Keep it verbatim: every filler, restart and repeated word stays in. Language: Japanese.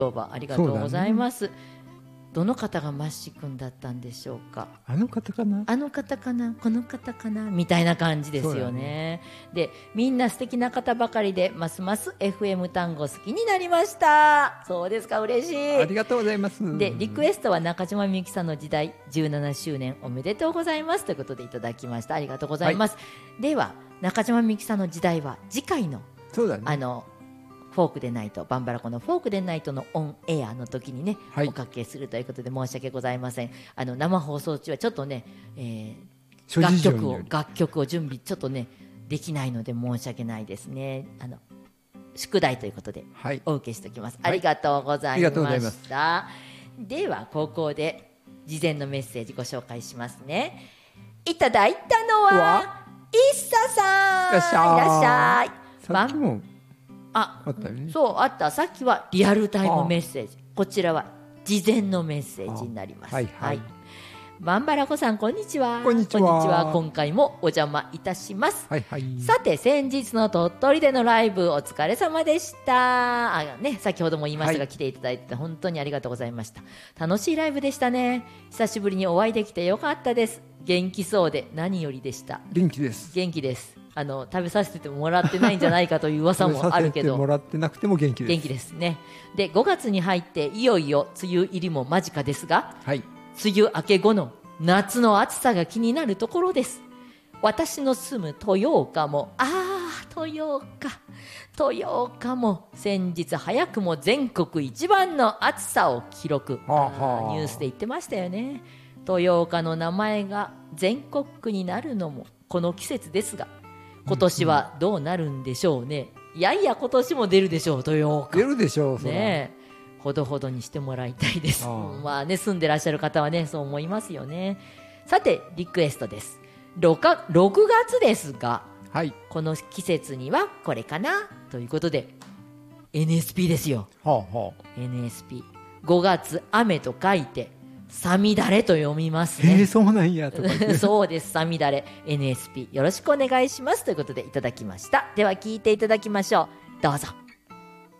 ありがとうございます、ね、どの方がマッシ君だったんでしょうか。 あの方かなあの方かなこの方かなみたいな感じですよ ね, ねでみんな素敵な方ばかりでますます エフエム 単語好きになりました。そうですか、嬉しい。 ありがとうございます。 でリクエストは中島みゆきさんの時代じゅうななしゅうねんおめでとうございますということでいただきました。ありがとうございます、はい、では中島みゆきさんの時代は次回のそうだね、 あのフォークでナイトバンバラコのフォークでナイトのオンエアの時にね、はい、おかけするということで申し訳ございません。あの生放送中はちょっとね、えー、楽曲を楽曲を準備ちょっとねできないので申し訳ないですね。あの宿題ということでお受けしておきます、はい、ありがとうございました、はい、ではここで事前のメッセージご紹介しますね。いただいたのはイッサさん、いらっしゃい。いらっしゃい。 さっきもあ, あったよね。そうあった。さっきはリアルタイムメッセージ、こちらは事前のメッセージになります。はいはい、はい、バンバラコさんこんにちは。 こんにちは。 こんにちは。今回もお邪魔いたします、 はいはい、 さて先日の鳥取でのライブお疲れ様でした。あ、ね、先ほども言いましたが、はい、来ていただいて本当にありがとうございました。楽しいライブでしたね。久しぶりにお会いできてよかったです。元気そうで何よりでした。 元気です。 元気です。あの食べさせてもらってないんじゃないかという噂もあるけど食べさせてもらってなくても元気です。 元気ですね。でごがつに入っていよいよ梅雨入りも間近ですが、はい、梅雨明け後の夏の暑さが気になるところです。私の住む豊岡もあー豊岡豊岡も先日早くも全国一番の暑さを記録、はあはあ、ニュースで言ってましたよね。豊岡の名前が全国区になるのもこの季節ですが、今年はどうなるんでしょうね、うんうん、いやいや今年も出るでしょう。豊岡出るでしょう。そねえほどほどにしてもらいたいです。あ、まあね、住んでらっしゃる方はねそう思いますよね。さてリクエストです。 6, ろくがつですが、はい、この季節にはこれかなということで エヌエスピー ですよ、はあはあ、エヌエスピーご 月雨と書いてさみだれと読みますね。 えー、そうなんやとかそうです、さみだれ エヌエスピー よろしくお願いしますということでいただきました。では聞いていただきましょう。どうぞ。